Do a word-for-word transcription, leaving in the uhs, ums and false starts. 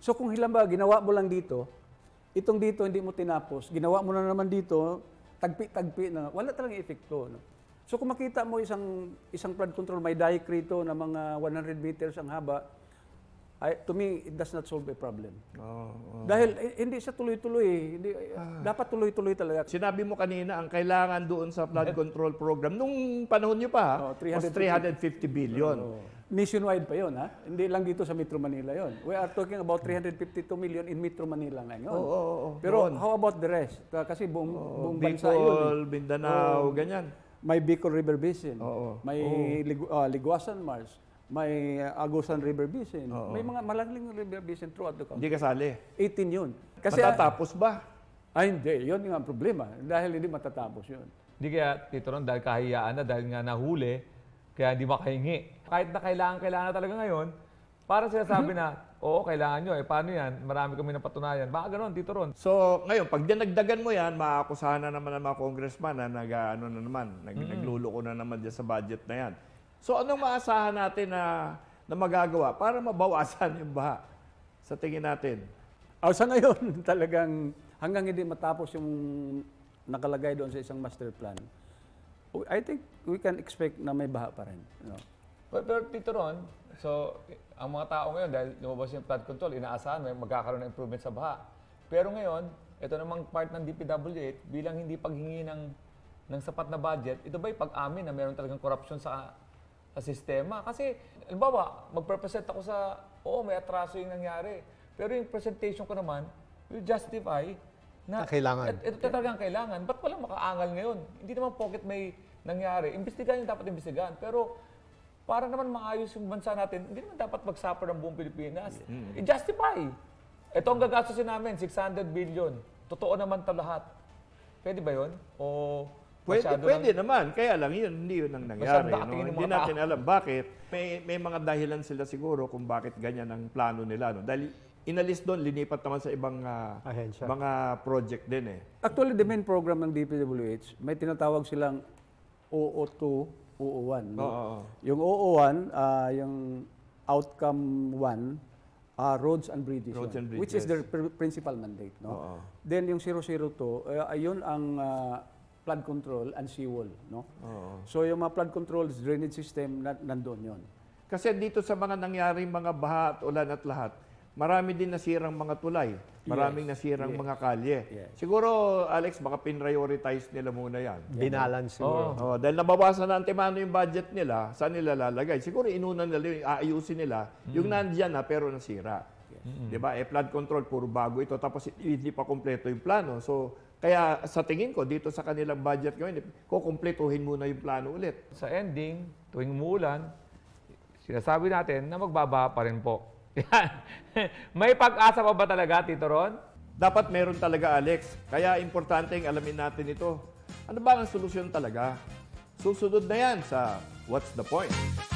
So kung hilimbawa, ginawa mo lang dito, itong dito hindi mo tinapos, ginawa mo na naman dito, tagpi-tagpi na, wala talagang epekto. No? So kung makita mo isang isang flood control, may dike rito na mga one hundred meters ang haba, I, to me, it does not solve a problem. Oh, oh. Dahil eh, hindi siya tuloy-tuloy. Hindi, ah. Dapat tuloy-tuloy talaga. Sinabi mo kanina, ang kailangan doon sa flood control program, nung panahon nyo pa, oh, was three hundred fifty billion. Oh, oh. Nationwide pa yun, ha? Hindi lang dito sa Metro Manila yun. We are talking about three hundred fifty-two million in Metro Manila ngayon. Oh, oh, oh. Pero doon. How about the rest? Kasi buong, oh, buong bansa yun. Bicol, Mindanao, oh, ganyan. May Bicol River Basin. Oh, oh. May oh. Ligu uh, Liguasan Marsh. May Agusan River Basin. Oo. May mga malaking river basin throughout the country. Hindi kasali. eighteen yun. Kasi, matatapos ba? Ay, hindi. Yun yung problema. Dahil hindi matatapos yun. Hindi kaya, Tito Ron, dahil kahiyaan na, dahil nga nahuli, kaya hindi makahingi. Kahit na kailangan, kailangan na talaga ngayon, parang sinasabi na, oo, kailangan nyo. Eh, paano yan? Marami kami napatunayan. Baka gano'n, Tito Ron. So, ngayon, pag dinagdagan mo yan, maakusahan na naman ng mga congressman na nag, ano na naman, nag, mm-hmm. nagluluko na naman dyan sa budget na yan. So, anong maasahan natin na, na magagawa para mabawasan yung baha sa tingin natin? Oh, sa ngayon, talagang hanggang hindi matapos yung nakalagay doon sa isang master plan, I think we can expect na may baha pa rin. You know? Pero, pero Tito Ron, so, ang mga tao ngayon, dahil lumabas yung flood control, inaasahan may magkakaroon ng improvement sa baha. Pero ngayon, ito namang part ng D P W H, bilang hindi paghingi ng, ng sapat na budget, ito ba'y pag-amin na meron talagang corruption sa sa sistema. Kasi, halimbawa, magprepresent ako sa, oo, may atraso yung nangyari. Pero yung presentation ko naman, you justify na, na kailangan. Ito talagang kailangan. Ba't walang makaangal ngayon? Hindi naman pocket may nangyari. Imbestigahan yung dapat imbestigahan. Pero, para naman maayos yung bansa natin, hindi naman dapat mag-suffer ng buong Pilipinas. Mm-hmm. I-justify. Ito ang gagastusin namin, six hundred billion. Totoo naman ito lahat. Pwede ba yun? O... Pwede, pwede lang, naman. Kaya lang yun, hindi yun ang nangyari. No? Hindi natin alam bakit. May, may mga dahilan sila siguro kung bakit ganyan ang plano nila. No? Dahil inalis doon, linipat naman sa ibang uh, mga project din. Eh. Actually, the main program ng D P W H, may tinatawag silang O O two, O O one. No? Oh, oh, oh. Yung O O one, uh, yung outcome one, uh, roads and bridges, roads and bridges. Which is their pr principal mandate. No? Oh, oh. Then yung zero zero two, uh, ayun ang... Uh, flood control and seawall, no? Oo. So yung mga flood control drainage system na, nandoon 'yon. Kasi dito sa mga nangyaring mga baha at ulan at lahat, marami din nasirang mga tulay, maraming yes. nasirang yes. mga kalye. Yes. Siguro Alex, baka pin-prioritize nila muna 'yan. Binalance siguro. Oh. Oh, dahil nabawasan na antemano yung budget nila, saan nila lalagay? Siguro inuna nila yung aayusin nila, mm. yung nandiyan na pero nasira. Yes. Mm-hmm. 'Di ba? Eh flood control puro bago ito tapos hindi pa kumpleto yung plano. So kaya sa tingin ko, dito sa kanilang budget ngayon, kukumpletuhin muna yung plano ulit. Sa ending, tuwing umuulan, sinasabi natin na magbabaha pa rin po. May pag-asa pa ba talaga, Tito Ron? Dapat meron talaga, Alex. Kaya importante ang alamin natin ito. Ano ba ang solusyon talaga? Susunod na yan sa What's the Point?